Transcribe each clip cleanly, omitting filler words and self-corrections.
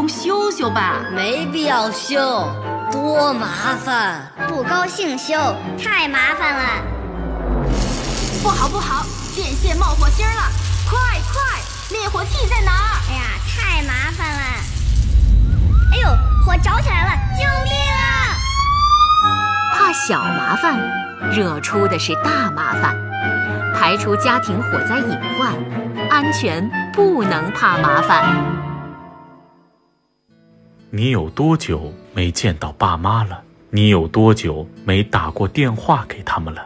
工修修吧。 没必要修，多麻烦。 不高兴修，太麻烦了。 不好不好，电线冒火星了！快，灭火器在哪儿？ 哎呀，太麻烦了！哎呦，火着起来了！救命啊！ 怕小麻烦，惹出的是大麻烦。排除家庭火灾隐患，安全不能怕麻烦。 你有多久没见到爸妈了？你有多久没打过电话给他们了？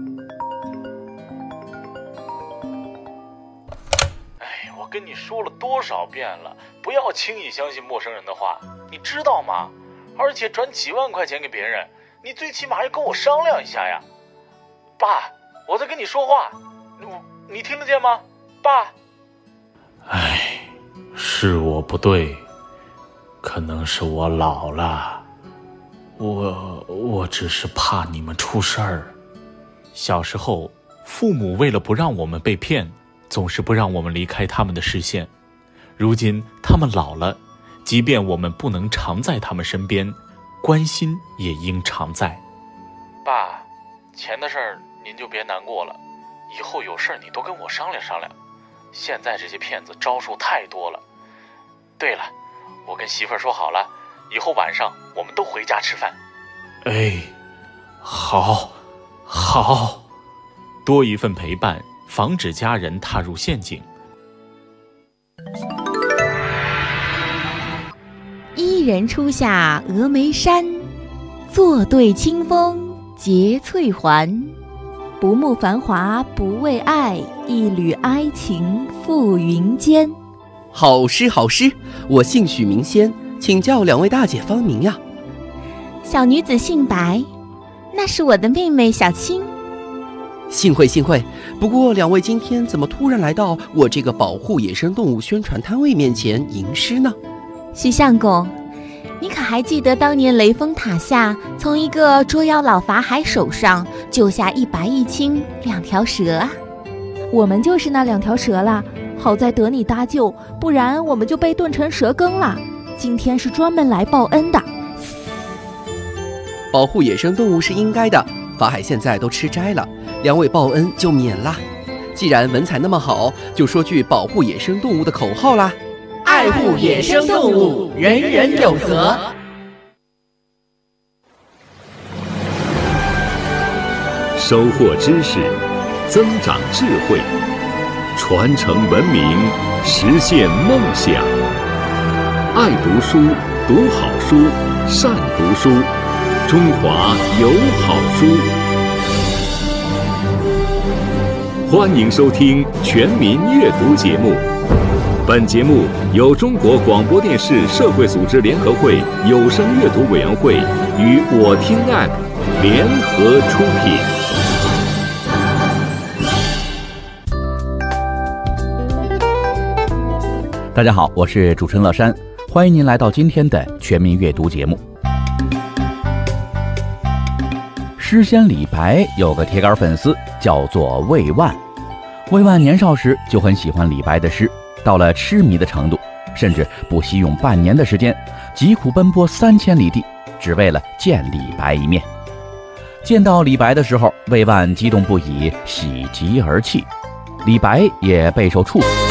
我跟你说了多少遍了，不要轻易相信陌生人的话，你知道吗？而且转几万块钱给别人，你最起码要跟我商量一下呀。爸，我在跟你说话，你听得见吗？爸。 是我不对，可能是我老了，我只是怕你们出事儿。小时候，父母为了不让我们被骗，总是不让我们离开他们的视线。如今他们老了，即便我们不能常在他们身边，关心也应常在。 爸，钱的事儿您就别难过了，以后有事儿你都跟我商量商量。现在这些骗子招数太多了。对了，我跟媳妇儿说好了，以后晚上我们都回家吃饭。 好，多一份陪伴，防止家人踏入陷阱。 一人初下峨眉山，坐对清风结翠环。不慕繁华不为爱，一缕哀情付云间。 好诗，我姓许名仙，请教两位大姐芳名呀。 小女子姓白，那是我的妹妹小青。 幸会，不过两位今天怎么突然来到我这个保护野生动物宣传摊位面前吟诗呢？ 许相公，你可还记得当年雷峰塔下从一个捉妖老法海手上救下一白一青2条蛇啊？ 我们就是那2条蛇啦，好在得你搭救，不然我们就被炖成蛇羹了。今天是专门来报恩的。 保护野生动物是应该的，法海现在都吃斋了，两位报恩就免啦。既然文采那么好，就说句保护野生动物的口号啦： 爱护野生动物，人人有责。 收获知识，增长智慧，传承文明，实现梦想。爱读书，读好书，善读书，中华有好书。欢迎收听全民阅读节目。本节目由中国广播电视社会组织联合会有声阅读委员会与我听 App 联合出品。 大家好，我是主持人乐山，欢迎您来到今天的全民阅读节目。诗仙李白有个铁杆粉丝叫做魏万，魏万年少时就很喜欢李白的诗，到了痴迷的程度，甚至不惜用半年的时间疾苦奔波3000里地，只为了见李白一面。见到李白的时候，魏万激动不已，喜极而泣，李白也备受触动。